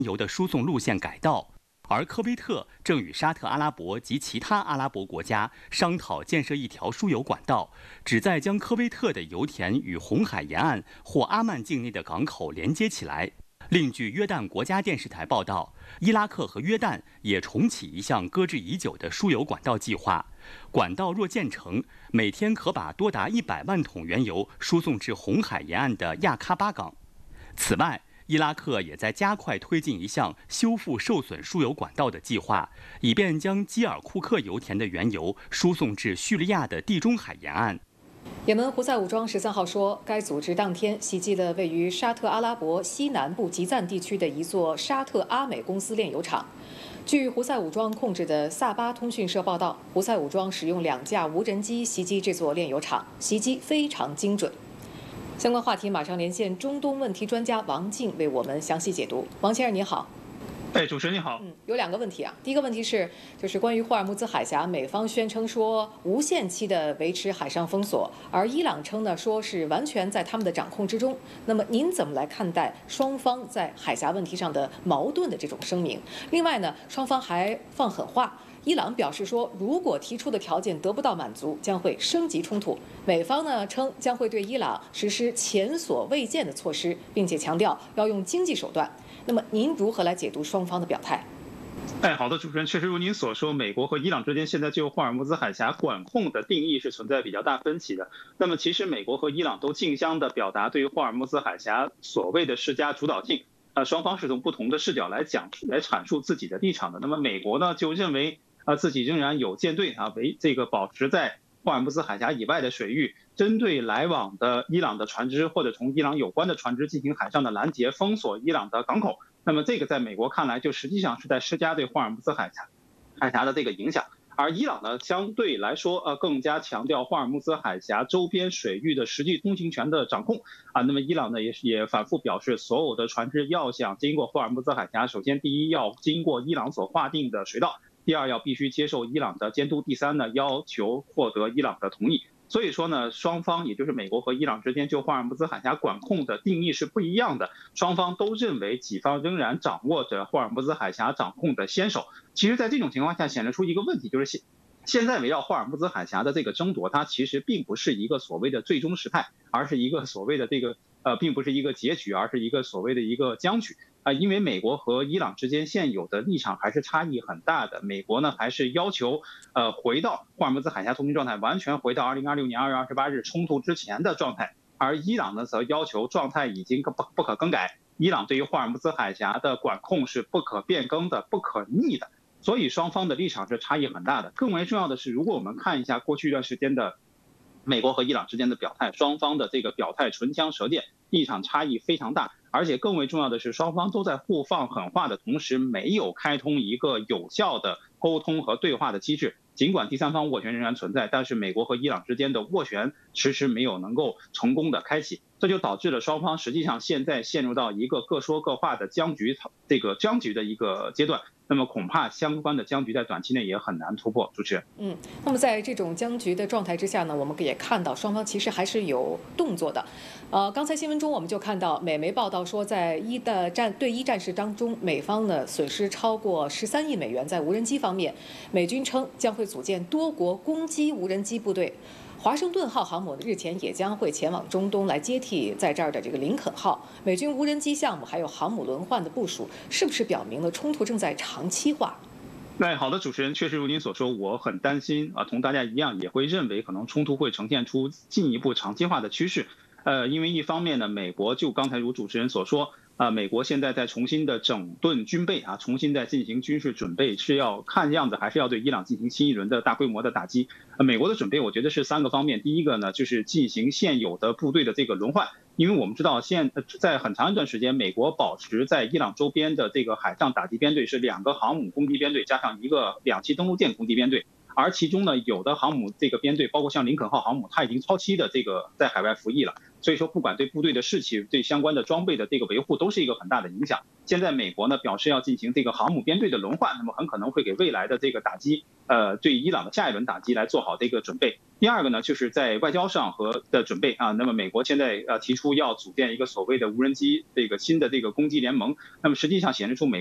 油的输送路线改道。而科威特正与沙特阿拉伯及其他阿拉伯国家商讨建设一条输油管道，旨在将科威特的油田与红海沿岸或阿曼境内的港口连接起来。另据约旦国家电视台报道，伊拉克和约旦也重启一项搁置已久的输油管道计划。管道若建成，每天可把多达100万桶原油输送至红海沿岸的亚喀巴港。此外，伊拉克也在加快推进一项修复受损输油管道的计划，以便将基尔库克油田的原油输送至叙利亚的地中海沿岸。 也门胡塞武装13号说，该组织当天袭击了位于沙特阿拉伯西南部吉赞地区的一座沙特阿美公司炼油厂。据胡塞武装控制的萨巴通讯社报道，胡塞武装使用2架无人机袭击这座炼油厂，袭击非常精准。相关话题马上连线中东问题专家王静为我们详细解读。王先生您好。 主持人你好。 有2个问题啊。第一个问题是，就是关于霍尔木兹海峡，美方宣称说无限期的维持海上封锁，而伊朗称呢说是完全在他们的掌控之中。那么您怎么来看待双方在海峡问题上的矛盾的这种声明？另外呢，双方还放狠话。伊朗表示说，如果提出的条件得不到满足，将会升级冲突。美方呢称将会对伊朗实施前所未见的措施，并且强调要用经济手段。那么您如何来解读双方的表态？ 好的，主持人，确实如您所说，美国和伊朗之间现在就霍尔木兹海峡管控的定义是存在比较大分歧的。那么其实美国和伊朗都竞相的表达对于霍尔木兹海峡所谓的施加主导性。双方是从不同的视角来阐述自己的立场的。那么美国呢就认为自己仍然有舰队为这个保持在霍尔木兹海峡以外的水域，针对来往的伊朗的船只或者同伊朗有关的船只进行海上的拦截，封锁伊朗的港口。那么这个在美国看来就实际上是在施加对霍尔木兹海峡的这个影响。而伊朗呢相对来说更加强调霍尔木兹海峡周边水域的实际通行权的掌控。那么伊朗呢也反复表示，所有的船只要想经过霍尔木兹海峡，首先第一要经过伊朗所划定的水道，第二要必须接受伊朗的监督，第三呢要求获得伊朗的同意。所以说呢，双方也就是美国和伊朗之间就霍尔木兹海峡管控的定义是不一样的。双方都认为己方仍然掌握着霍尔木兹海峡掌控的先手。其实在这种情况下显示出一个问题，就是现在围绕霍尔木兹海峡的这个争夺，它其实并不是一个所谓的最终时态，而是一个所谓的这个并不是一个结局，而是一个所谓的一个僵局。因为美国和伊朗之间现有的立场还是差异很大的。美国呢还是要求回到霍尔木兹海峡通行状态，完全回到2026年2月28日冲突之前的状态。而伊朗呢则要求状态已经不可更改，伊朗对于霍尔木兹海峡的管控是不可变更的、不可逆的。所以双方的立场是差异很大的。更为重要的是，如果我们看一下过去一段时间的美国和伊朗之间的表态，双方的这个表态唇枪舌剑，立场差异非常大。而且更为重要的是，双方都在互放狠话的同时，没有开通一个有效的沟通和对话的机制。尽管第三方斡旋仍然存在，但是美国和伊朗之间的斡旋迟迟没有能够成功的开启，这就导致了双方实际上现在陷入到一个各说各话的僵局的一个阶段。那么恐怕相关的僵局在短期内也很难突破。主持人， 那么在这种僵局的状态之下呢，我们也看到双方其实还是有动作的。刚才新闻中我们就看到美媒报道说，在对伊战事当中，美方呢损失超过13亿美元。在无人机方面，美军称将会组建多国攻击无人机部队。华盛顿号航母日前也将会前往中东来接替在这儿的这个林肯号。美军无人机项目还有航母轮换的部署，是不是表明了冲突正在长期化？ 好的，主持人，确实如您所说，我很担心同大家一样也会认为可能冲突会呈现出进一步长期化的趋势。因为一方面呢，美国就刚才如主持人所说，美国现在在重新的整顿军备重新在进行军事准备，是要看样子还是要对伊朗进行新一轮的大规模的打击。美国的准备我觉得是3个方面。第一个呢，就是进行现有的部队的这个轮换。因为我们知道在很长一段时间，美国保持在伊朗周边的这个海上打击编队是2个航母攻击编队加上1个2栖登陆舰攻击编队。而其中呢，有的航母这个编队，包括像林肯号航母，它已经超期的这个在海外服役了。所以说，不管对部队的士气、对相关的装备的这个维护，都是一个很大的影响。现在美国呢表示要进行这个航母编队的轮换，那么很可能会给未来的这个打击，对伊朗的下一轮打击来做好这个准备。 第二个呢，就是在外交上的准备啊。那么美国现在提出要组建一个所谓的无人机这个新的这个攻击联盟，那么实际上显示出美